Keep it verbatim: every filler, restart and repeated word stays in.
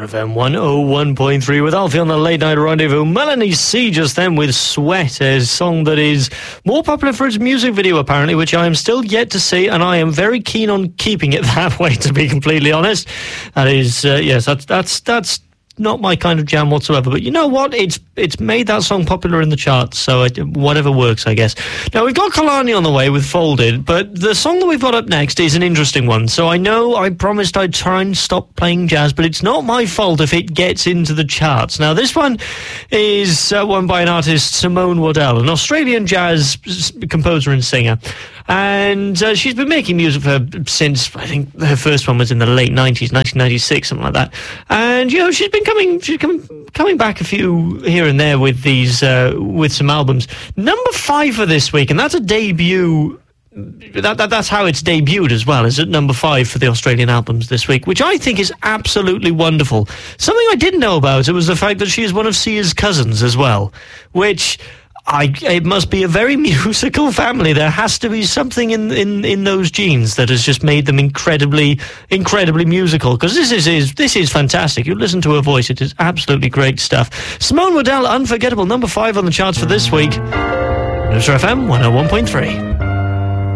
F M one oh one point three with Alfie on the Late Night Rendezvous. Melanie C just then with Sweat, a song that is more popular for its music video apparently, which I am still yet to see, and I am very keen on keeping it that way, to be completely honest. That is, uh, yes, that's that's that's not my kind of jam whatsoever, but you know what? It's it's made that song popular in the charts, so it, whatever works, I guess. Now, we've got Kalani on the way with Folded, but the song that we've got up next is an interesting one. So I know I promised I'd try and stop playing jazz, but it's not my fault if it gets into the charts. Now, this one is uh, one by an artist, Simone Waddell, an Australian jazz composer and singer. And uh, she's been making music for since, I think her first one was in the late nineties, nineteen ninety-six, something like that. And, you know, she's been coming she's coming, coming back a few here and there with these, uh, with some albums. Number five for this week, and that's a debut. That, that That's how it's debuted as well, is at number five for the Australian albums this week, which I think is absolutely wonderful. Something I didn't know about it was the fact that she is one of Sia's cousins as well, which... I, it must be a very musical family. There has to be something in, in, in those genes that has just made them incredibly, incredibly musical. Because this is, is this is fantastic. You listen to her voice; it is absolutely great stuff. Simone Waddell, Unforgettable, number five on the charts for this week. News F M one oh one point three.